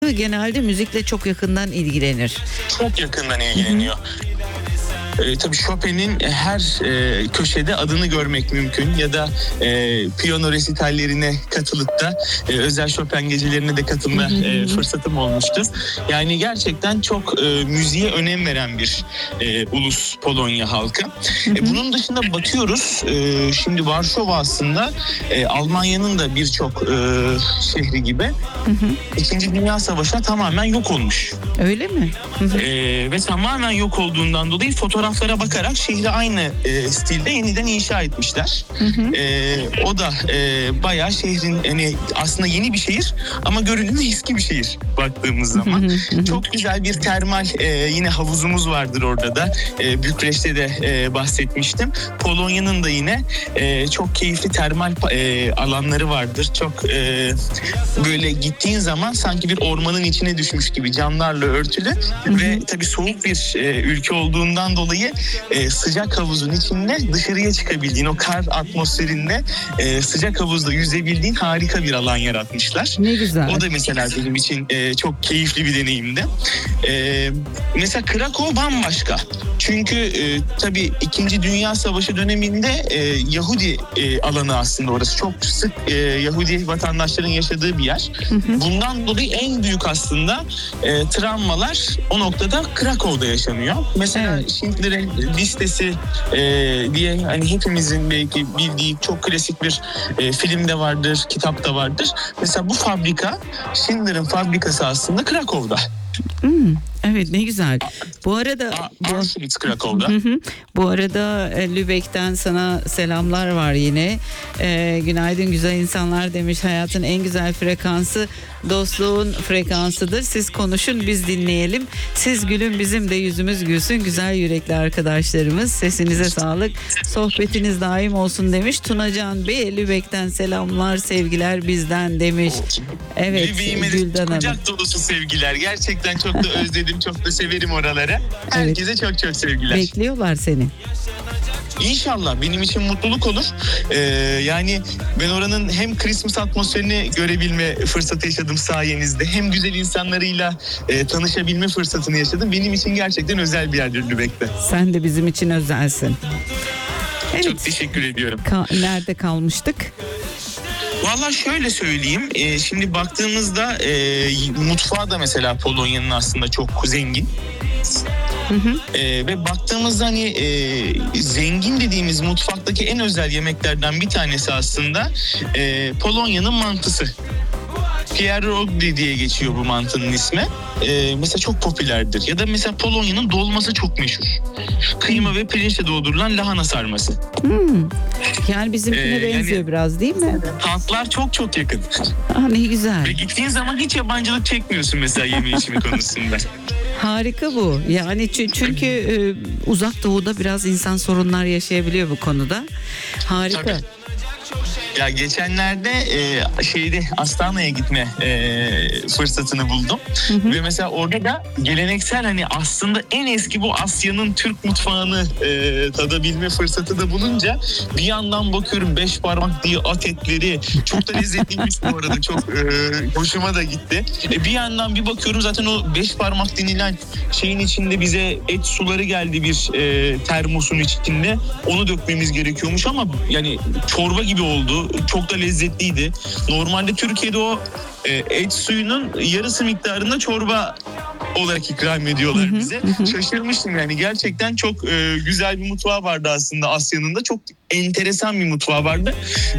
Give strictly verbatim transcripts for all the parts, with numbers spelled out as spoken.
mı genelde müzikle çok yakından ilgilenir? Çok yakından ilgileniyor. E, tabii Chopin'in her e, köşede adını görmek mümkün ya da e, piyano resitallerine katılıp da e, özel Chopin gecelerine de katılma e, fırsatım olmuştur. Yani gerçekten çok e, müziğe önem veren bir e, ulus Polonya halkı. E, bunun dışında bakıyoruz, e, şimdi Varşova aslında e, Almanya'nın da birçok e, şehri gibi hı hı. İkinci Dünya Savaşı'na tamamen yok olmuş. Öyle mi? Hı hı. E, ve tamamen yok olduğundan dolayı fotoğraf fotoğraflara bakarak şehri aynı e, stilde yeniden inşa etmişler. Hı hı. E, o da e, bayağı şehrin hani aslında yeni bir şehir ama görünümü eski bir şehir baktığımız zaman. Hı hı hı. Çok güzel bir termal e, yine havuzumuz vardır orada da. E, Bükreş'te de e, bahsetmiştim. Polonya'nın da yine e, çok keyifli termal e, alanları vardır. Çok e, böyle gittiğin zaman sanki bir ormanın içine düşmüş gibi camlarla örtülü. Hı hı. Ve tabii soğuk bir e, ülke olduğundan dolayı e, sıcak havuzun içinde dışarıya çıkabildiğin o kar atmosferinde e, sıcak havuzda yüzebildiğin harika bir alan yaratmışlar. Ne güzel. O da mesela benim için e, çok keyifli bir deneyimdi. E, mesela Krakow bambaşka. Çünkü e, tabii İkinci Dünya Savaşı döneminde e, Yahudi e, alanı aslında orası. Çok sık e, Yahudi vatandaşların yaşadığı bir yer. Hı hı. Bundan dolayı en büyük aslında e, travmalar o noktada Krakow'da yaşanıyor. Mesela evet. Schindler'in Listesi e, diye hani hepimizin belki bildiği çok klasik bir e, film de vardır, kitap da vardır. Mesela bu fabrika, Schindler'in fabrikası aslında Krakow'da. Hmm, evet ne güzel. Bu arada bu, Krakow'da. Hı hı. Bu arada e, Lübeck'ten sana selamlar var yine. E, günaydın güzel insanlar demiş. Hayatın en güzel frekansı dostluğun frekansıdır. Siz konuşun biz dinleyelim. Siz gülün bizim de yüzümüz gülsün. Güzel yürekli arkadaşlarımız. Sesinize sağlık. Sohbetiniz daim olsun demiş. Tunacan Bey Lübeck'ten selamlar sevgiler bizden demiş. Evet Gülden Hanım. Kucak dolusu sevgiler. Gerçekten çok da özledim. Çok da severim oraları. Herkese evet. çok çok sevgiler. Bekliyorlar seni. İnşallah benim için mutluluk olur. Ee, yani ben oranın hem Christmas atmosferini görebilme fırsatı yaşadım sayenizde. Hem güzel insanlarıyla e, tanışabilme fırsatını yaşadım. Benim için gerçekten özel bir yerdir Lübeck'te. Sen de bizim için özelsin. Evet. Çok teşekkür ediyorum. Ka- nerede kalmıştık? Vallahi şöyle söyleyeyim. E, şimdi baktığımızda e, mutfağı da mesela Polonya'nın aslında çok zengin. Hı hı. Ee, ve baktığımızda hani e, zengin dediğimiz mutfaktaki en özel yemeklerden bir tanesi aslında e, Polonya'nın mantısı. Pierogi diye geçiyor bu mantının ismi. Ee, mesela çok popülerdir. Ya da mesela Polonya'nın dolması çok meşhur. Kıyma ve pirinçle doldurulan lahana sarması. Hmm. Yani bizimkine ee, benziyor yani, biraz değil mi? Tatlar çok çok yakın. Ah ne güzel. Ve gittiğin zaman hiç yabancılık çekmiyorsun mesela yeme içme konusunda. Harika bu. Yani çünkü e, uzak doğuda biraz insan sorunlar yaşayabiliyor bu konuda. Harika. Tabii. Ya geçenlerde e, şeyde Astana'ya gitme e, fırsatını buldum. Hı hı. Ve mesela orada da geleneksel hani aslında en eski bu Asya'nın Türk mutfağını e, tadabilme fırsatı da bulunca bir yandan bakıyorum beş parmak diye at etleri çok da lezzetliymiş bu arada çok e, hoşuma da gitti. E, bir yandan bir bakıyorum zaten o beş parmak denilen şeyin içinde bize et suları geldi bir e, termosun içinde onu dökmemiz gerekiyormuş ama yani çorba gibi oldu. Çok da lezzetliydi. Normalde Türkiye'de o e, et suyunun yarısı miktarında çorba olarak ikram ediyorlar hı hı, bize. Hı. Şaşırmıştım yani gerçekten çok e, güzel bir mutfağı vardı aslında Asya'nın da çok enteresan bir mutfağı vardı.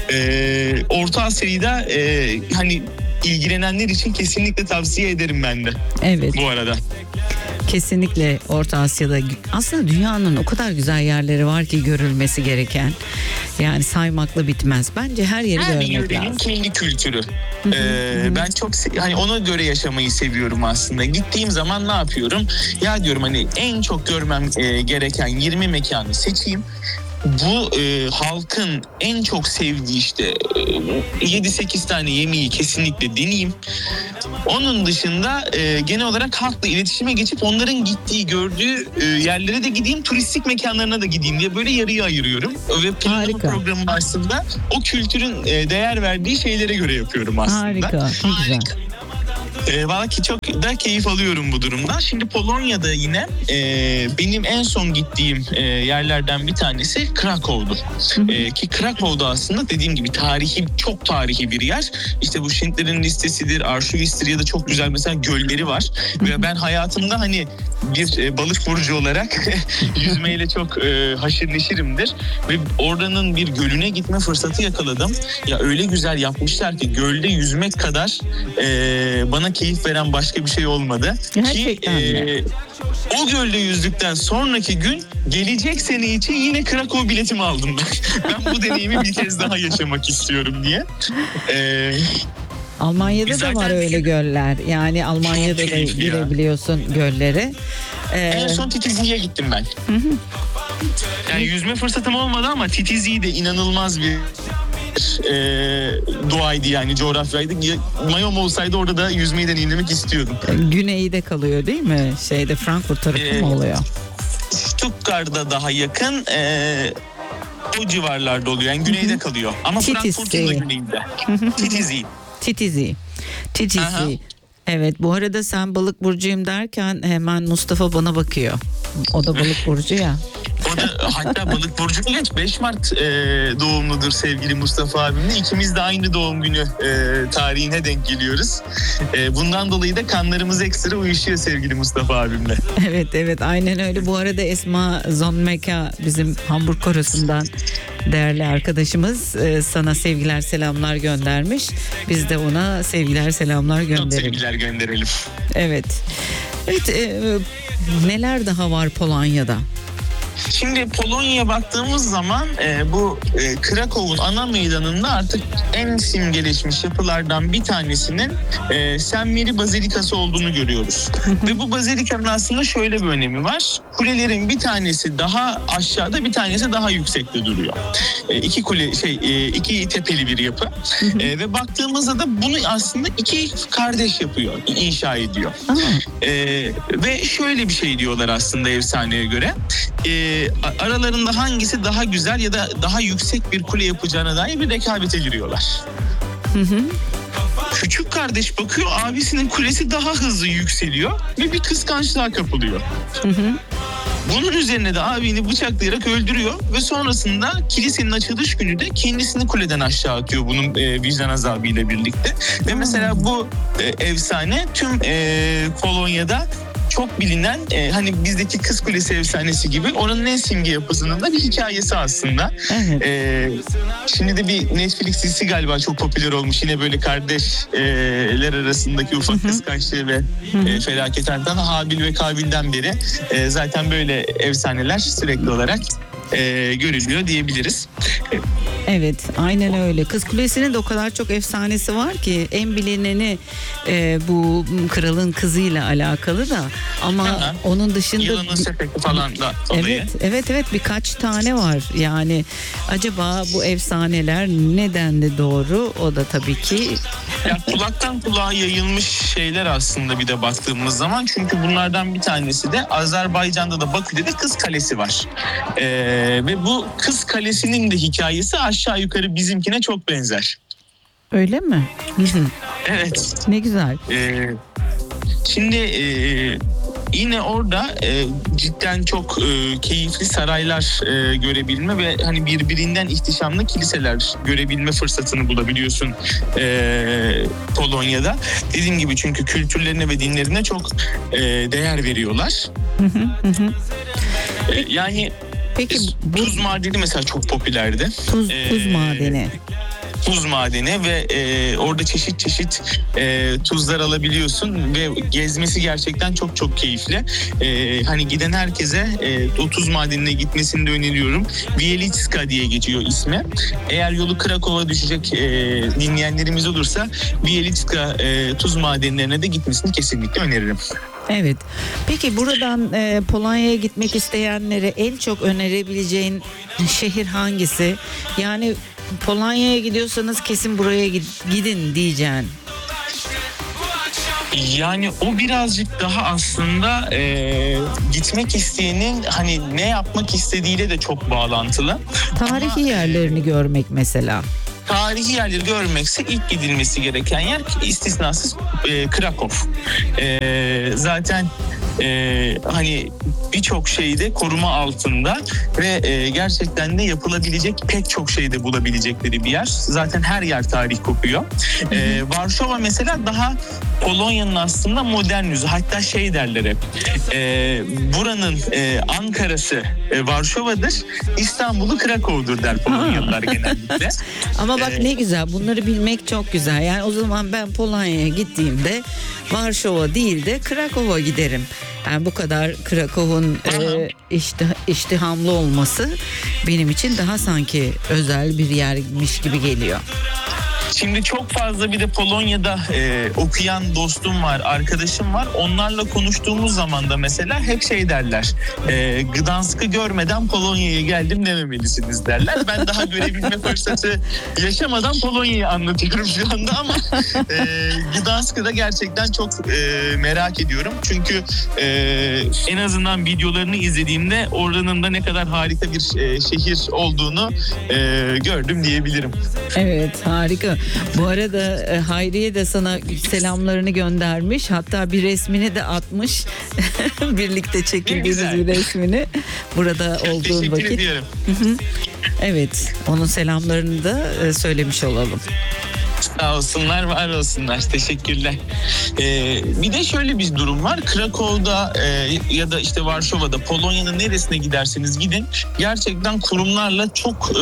E, Orta Asya'yı da e, hani ilgilenenler için kesinlikle tavsiye ederim ben de. Evet. Bu arada. Kesinlikle Orta Asya'da aslında dünyanın o kadar güzel yerleri var ki görülmesi gereken. Yani saymakla bitmez. Bence her yeri her görmek lazım. Her kendi kültürü. ee, ben çok hani ona göre yaşamayı seviyorum aslında. Gittiğim zaman ne yapıyorum? Ya diyorum hani en çok görmem e, gereken yirmi mekanı seçeyim. Bu e, halkın en çok sevdiği işte e, yedi sekiz tane yemeği kesinlikle deneyeyim. Onun dışında e, genel olarak halkla iletişime geçip onların gittiği, gördüğü e, yerlere de gideyim, turistik mekanlarına da gideyim diye böyle yarıya ayırıyorum. Ve planlama programım aslında o kültürün e, değer verdiği şeylere göre yapıyorum aslında. Harika, Harika. E, Valla ki çok da keyif alıyorum bu durumdan. Şimdi Polonya'da yine e, benim en son gittiğim e, yerlerden bir tanesi Krakow'du. E, ki Krakow'da aslında dediğim gibi tarihi, çok tarihi bir yer. İşte bu Schindler'in Listesi'dir, Arşivist'tir ya da çok güzel mesela gölleri var. Ve ben hayatımda hani bir e, balık burcu olarak yüzmeyle çok e, haşır neşirimdir. Ve oranın bir gölüne gitme fırsatı yakaladım. Ya öyle güzel yapmışlar ki gölde yüzmek kadar e, bana keyif veren başka bir şey olmadı. Gerçekten ki, mi? E, o gölde yüzdükten sonraki gün gelecek sene için yine Krakow biletimi aldım ben. Ben bu deneyimi bir kez daha yaşamak istiyorum diye. E, Almanya'da Zaten da var öyle göller. Yani Almanya'da da keyifli ya. girebiliyorsun göllere. Ee, En son Titizi'ye gittim ben. Yani yüzme fırsatım olmadı ama Titizi de inanılmaz bir e, doğaydı yani, coğrafyaydı. Mayom olsaydı orada da yüzmeyi deneyimlemek istiyordum. güneyde kalıyor değil mi? Şeyde Frankfurt tarafı Ee, mı oluyor? Stuttgart'da daha yakın, e, o civarlarda oluyor. Yani güneyde kalıyor. Ama Titizi. Frankfurt'un da güneyinde. Titizi. Titizi. Titizi. Aha. Evet, bu arada sen balık burcuyum derken hemen Mustafa bana bakıyor. O da balık burcu ya. O da hatta balık burcu geç beş Mart e, doğumludur sevgili Mustafa abimle. İkimiz de aynı doğum günü e, tarihine denk geliyoruz. E, bundan dolayı da kanlarımız ekstra uyuşuyor sevgili Mustafa abimle. Evet evet aynen öyle. Bu arada Esma Zonmeka bizim Hamburg Korosu'ndan değerli arkadaşımız e, sana sevgiler selamlar göndermiş. Biz de ona sevgiler selamlar Çok gönderelim. sevgiler gönderelim. Evet. Evet e, neler daha var Polonya'da? Şimdi Polonya'ya baktığımız zaman e, bu e, Krakow'un ana meydanında artık en simgeleşmiş yapılardan bir tanesinin e, Saint Mary Bazilikası olduğunu görüyoruz. Ve bu bazilikanın aslında şöyle bir önemi var. Kulelerin bir tanesi daha aşağıda, bir tanesi daha yüksekte duruyor. E, iki kule şey e, iki tepeli bir yapı. E, ve baktığımızda da bunu aslında iki kardeş yapıyor, inşa ediyor. E, ve şöyle bir şey diyorlar aslında efsaneye göre. E, aralarında hangisi daha güzel ya da daha yüksek bir kule yapacağına dair bir rekabete giriyorlar. Hı hı. Küçük kardeş bakıyor, abisinin kulesi daha hızlı yükseliyor ve bir kıskançlığa kapılıyor. Hı hı. Bunun üzerine de abini bıçaklayarak öldürüyor ve sonrasında kilisenin açılış günü de kendisini kuleden aşağı atıyor bunun e, vicdan azabıyla birlikte. Ve mesela bu e, efsane tüm e, Polonya'da çok bilinen, e, hani bizdeki Kız Kulesi efsanesi gibi oranın en simge yapısının da bir hikayesi aslında. Evet. E, şimdi de bir Netflix dizisi galiba çok popüler olmuş. Yine böyle kardeşler arasındaki ufak kıskançlığı ve e, felaketten Habil ve Kabil'den beri e, zaten böyle efsaneler sürekli olarak e, görülüyor diyebiliriz. Evet aynen öyle. Kız Kulesi'nin de o kadar çok efsanesi var ki en bilineni e, bu kralın kızıyla alakalı da ama Aha. onun dışında Yılanın sepeti falan da olayı. evet evet evet birkaç tane var. Yani acaba bu efsaneler neden de doğru? O da tabii ki Ya kulaktan kulağa yayılmış şeyler aslında bir de baktığımız zaman. Çünkü bunlardan bir tanesi de Azerbaycan'da da Bakü'de de Kız Kalesi var. Ee, ve bu Kız Kalesi'nin de hikayesi aşağı yukarı bizimkine çok benzer. öyle mi? Hı hı. Evet. Ne güzel. Ee, şimdi e, yine orada e, cidden çok e, keyifli saraylar e, görebilme ve hani birbirinden ihtişamlı kiliseler görebilme fırsatını bulabiliyorsun e, Polonya'da. Dediğim gibi çünkü kültürlerine ve dinlerine çok e, değer veriyorlar. Hı hı, hı hı. E, yani Peki bu tuz madeni mesela çok popülerdi. tuz, tuz Ee, madeni. Tuz madeni ve e, orada çeşit çeşit e, tuzlar alabiliyorsun ve gezmesi gerçekten çok çok keyifli. E, hani giden herkese e, o tuz madenine gitmesini de öneriyorum. Wieliczka diye geçiyor ismi. Eğer yolu Krakow'a düşecek e, dinleyenlerimiz olursa Wieliczka e, tuz madenlerine de gitmesini kesinlikle öneririm. Evet. Peki buradan e, Polonya'ya gitmek isteyenlere en çok önerebileceğin şehir hangisi? Yani Polonya'ya gidiyorsanız kesin buraya gid- gidin diyeceğin. Yani o birazcık daha aslında e, gitmek isteyenin hani ne yapmak istediğiyle de çok bağlantılı. Tarihi Ama, yerlerini görmek mesela. tarihi yerleri görmekse ilk gidilmesi gereken yer istisnasız e, Krakow. E, zaten e, hani birçok şeyde koruma altında ve e, gerçekten de yapılabilecek pek çok şeyde bulabilecekleri bir yer. Zaten her yer tarih kokuyor. E, Varşova mesela daha Polonya'nın aslında modern yüzü. Hatta şey derler hep. E, buranın e, Ankara'sı e, Varşova'dır. İstanbul'u Krakow'dur der Polonyalılar genellikle. Ama bak Ee, ne güzel, bunları bilmek çok güzel. Yani o zaman ben Polonya'ya gittiğimde Varşova değil de Krakow'a giderim. Yani bu kadar Krakow'un e, iştih, iştihamlı olması benim için daha sanki özel bir yermiş gibi geliyor. Şimdi çok fazla bir de Polonya'da e, okuyan dostum var, arkadaşım var. Onlarla konuştuğumuz zaman da mesela hep şey derler. E, Gdansk'ı görmeden Polonya'ya geldim dememelisiniz derler. Ben daha görebilme fırsatı yaşamadan Polonya'yı anlatıyorum şu anda ama e, Gdansk'ı da gerçekten çok e, merak ediyorum. Çünkü e, en azından videolarını izlediğimde oranın da ne kadar harika bir e, şehir olduğunu e, gördüm diyebilirim. Evet, harika. Bu arada e, Hayriye de sana selamlarını göndermiş. Hatta bir resmini de atmış. Birlikte çekildiğiniz bir resmini. Burada olduğun Teşekkür vakit. ediyorum. Evet, onun selamlarını da e, söylemiş olalım. Sağ olsunlar, var olsunlar. Teşekkürler. Ee, bir de şöyle bir durum var. Krakow'da e, ya da işte Varşova'da, Polonya'nın neresine giderseniz gidin, gerçekten kurumlarla çok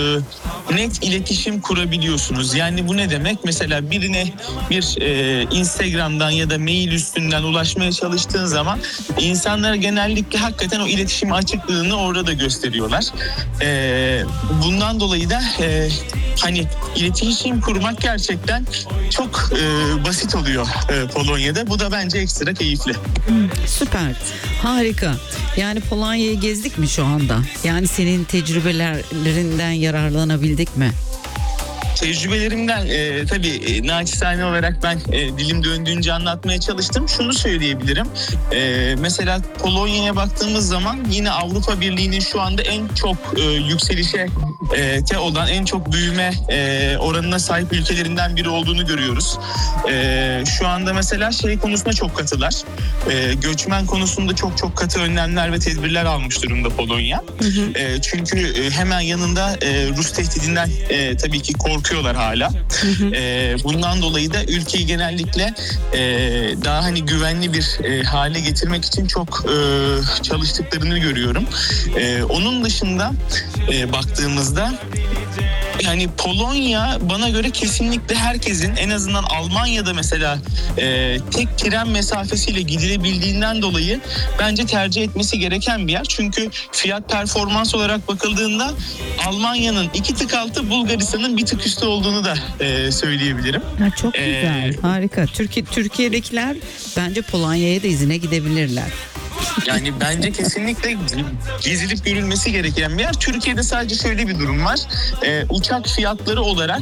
e, net iletişim kurabiliyorsunuz. Yani bu ne demek? Mesela birine bir e, Instagram'dan ya da mail üstünden ulaşmaya çalıştığın zaman insanlar genellikle hakikaten o iletişim açıklığını orada da gösteriyorlar. E, bundan dolayı da e, hani iletişim kurmak gerçekten çok e, basit oluyor e, Polonya'da. Bu da bence ekstra keyifli. Süper, harika. Yani Polonya'yı gezdik mi şu anda? Yani senin tecrübelerinden yararlanabildik mi? Tecrübelerimden e, tabii e, naçizane olarak ben e, dilim döndüğünce anlatmaya çalıştım. Şunu söyleyebilirim. E, mesela Polonya'ya baktığımız zaman yine Avrupa Birliği'nin şu anda en çok e, yükselişe e, te olan, en çok büyüme e, oranına sahip ülkelerinden biri olduğunu görüyoruz. E, şu anda mesela şey konusunda çok katılar. E, göçmen konusunda çok çok katı önlemler ve tedbirler almış durumda Polonya. Hı hı. E, çünkü e, hemen yanında e, Rus tehdidinden e, tabii ki korkuyorlar hala. Hı hı. E, bundan dolayı da ülkeyi genellikle e, daha hani güvenli bir e, hale getirmek için çok e, çalıştıklarını görüyorum. E, onun dışında e, baktığımızda yani Polonya bana göre kesinlikle herkesin, en azından Almanya'da mesela e, tek tren mesafesiyle gidilebildiğinden dolayı bence tercih etmesi gereken bir yer. Çünkü fiyat performans olarak bakıldığında Almanya'nın iki tık altı, Bulgaristan'ın bir tık üstü olduğunu da e, söyleyebilirim. Ha, çok güzel, ee, harika. Türkiye Türkiye'dekiler bence Polonya'ya da izine gidebilirler. Yani bence kesinlikle gezilip görülmesi gereken bir yer. Türkiye'de sadece şöyle bir durum var. Ee, uçak fiyatları olarak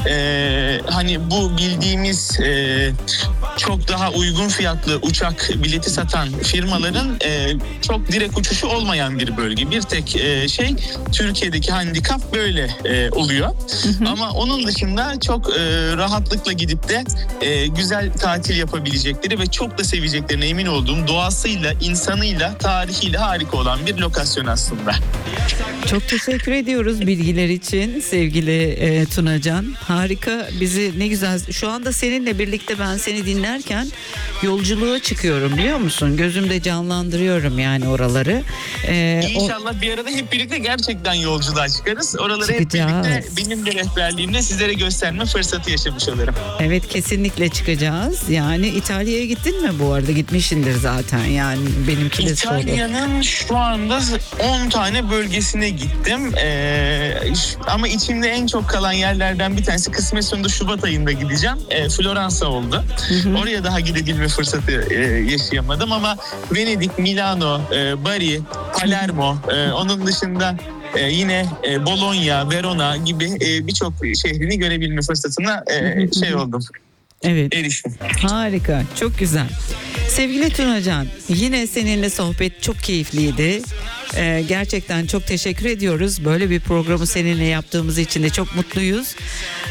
e, hani bu bildiğimiz e, çok daha uygun fiyatlı uçak bileti satan firmaların e, çok direkt uçuşu olmayan bir bölge. Bir tek e, şey Türkiye'deki handikap böyle e, oluyor. Hı hı. Ama onun dışında çok e, rahatlıkla gidip de e, güzel tatil yapabilecekleri ve çok da seveceklerine emin olduğum, doğasıyla, insanıyla, tarihiyle harika olan bir lokasyon aslında. Çok teşekkür ediyoruz bilgiler için sevgili e, Tunacan. Harika, bizi ne güzel. Şu anda seninle birlikte ben seni dinlerken yolculuğa çıkıyorum, biliyor musun? Gözümde canlandırıyorum yani oraları. E, İnşallah o... bir arada hep birlikte gerçekten yolculuğa çıkarız. Oraları çıkacağız. Hep birlikte benim de rehberliğimle sizlere gösterme fırsatı yaşamış olurum. Evet, kesinlikle çıkacağız. Yani İtalya'ya gittin mi bu arada? Gitmişsindir zaten yani benimki de soru. İtalya'nın şu anda on tane bölgesine gittim. Ee, ama içimde en çok kalan yerlerden bir tanesi, kısmet sonunda Şubat ayında gideceğim. Ee, Floransa oldu. Hı hı. Oraya daha gidebilme fırsatı e, yaşayamadım ama Venedik, Milano, e, Bari, Palermo, e, onun dışında e, yine e, Bologna, Verona gibi e, birçok şehrini görebilme fırsatına e, şey oldum. Evet. Eriştim. Harika, çok güzel. Sevgili Tunacan, yine seninle sohbet çok keyifliydi. Ee, gerçekten çok teşekkür ediyoruz. Böyle bir programı seninle yaptığımız için de çok mutluyuz.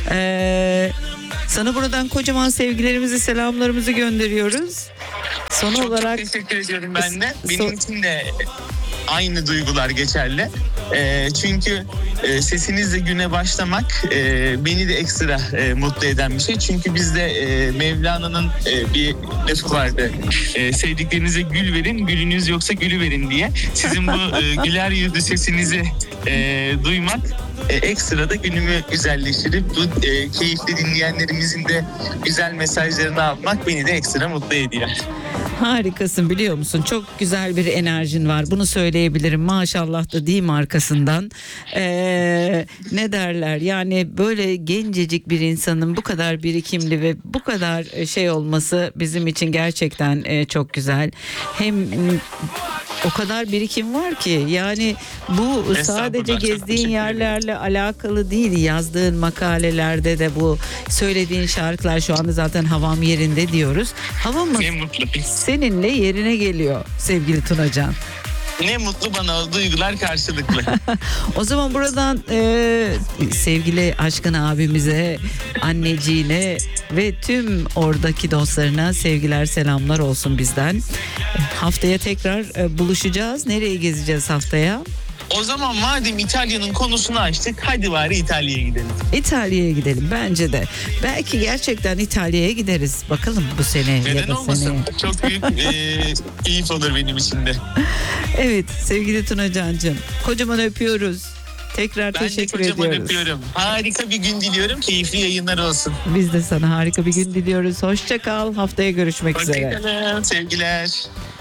Ee, sana buradan kocaman sevgilerimizi, selamlarımızı gönderiyoruz. Son Çok, olarak çok teşekkür ediyorum ben de. So- Benim için de aynı duygular geçerli. E, çünkü e, sesinizle güne başlamak e, beni de ekstra e, mutlu eden bir şey. Çünkü bizde e, Mevlana'nın e, bir lafı vardı. E, sevdiklerinize gül verin, gülünüz yoksa gülü verin diye. Sizin bu e, güler yüzlü sesinizi e, duymak e, ekstra da günümü güzelleştirip bu e, keyifli dinleyenlerimizin de güzel mesajlarını almak beni de ekstra mutlu ediyor. harikasın, biliyor musun? Çok güzel bir enerjin var. Bunu söyleyebilirim. Maşallah da diyeyim arkasından. Ee, ne derler? Yani böyle gencecik bir insanın bu kadar birikimli ve bu kadar şey olması bizim için gerçekten e, çok güzel. Hem o kadar birikim var ki, yani bu sadece Estağfurullah, çok gezdiğin teşekkür yerlerle alakalı değil. Yazdığın makalelerde de bu, söylediğin şarkılar, şu anda zaten havam yerinde diyoruz. Havamız Ne mutlu. seninle yerine geliyor sevgili Tunacan. Ne mutlu bana, o duygular karşılıklı. O zaman buradan e, sevgili Aşkın abimize, anneciğine ve tüm oradaki dostlarına sevgiler, selamlar olsun bizden. Haftaya tekrar e, buluşacağız. Nereye gezeceğiz haftaya? O zaman madem İtalya'nın konusunu açtık, hadi bari İtalya'ya gidelim. İtalya'ya gidelim bence de. Belki gerçekten İtalya'ya gideriz. Bakalım bu sene ya Neden da olmasın? seneye. Çok büyük e, keyif olur benim için de. Evet sevgili Tunacancığım, kocaman öpüyoruz. Tekrar Ben de teşekkür kocaman ediyoruz. öpüyorum. Harika bir gün diliyorum. Keyifli yayınlar olsun. Biz de sana harika bir gün diliyoruz. Hoşça kal. Haftaya görüşmek üzere. Hoşçakalın. Sevgiler.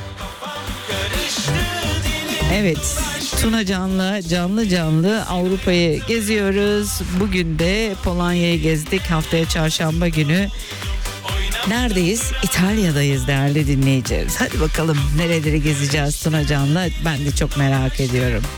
Evet, Tuna Can'la canlı canlı Avrupa'yı geziyoruz. Bugün de Polonya'yı gezdik. Haftaya çarşamba günü neredeyiz? İtalya'dayız değerli dinleyicilerimiz. Hadi bakalım nereleri gezeceğiz Tuna Can'la, ben de çok merak ediyorum.